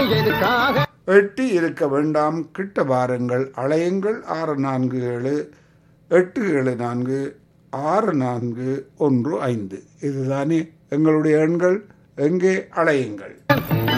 எதுக்காக எட்டி இருக்க வேண்டாம், கிட்ட வாருங்கள், அலையுங்கள். 6487846415. இதுதானே எங்களுடைய எண்கள். எங்கே அலையுங்கள்.